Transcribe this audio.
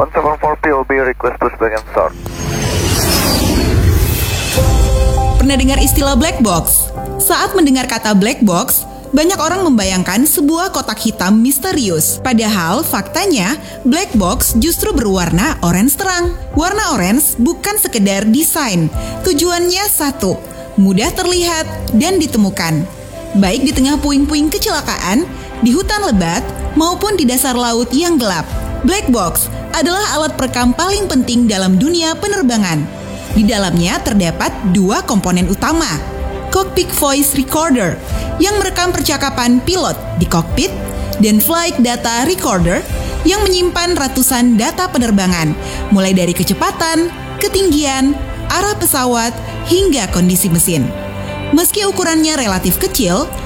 174 POB request pushback and start. Pernah dengar istilah black box? Saat mendengar kata black box, banyak orang membayangkan sebuah kotak hitam misterius. Padahal faktanya, black box justru berwarna orange terang. Warna orange bukan sekedar desain. Tujuannya satu, mudah terlihat dan ditemukan. Baik di tengah puing-puing kecelakaan, di hutan lebat, maupun di dasar laut yang gelap. Black box adalah alat perekam paling penting dalam dunia penerbangan. Di dalamnya terdapat dua komponen utama, cockpit voice recorder yang merekam percakapan pilot di kokpit dan flight data recorder yang menyimpan ratusan data penerbangan, mulai dari kecepatan, ketinggian, arah pesawat, hingga kondisi mesin. Meski ukurannya relatif kecil,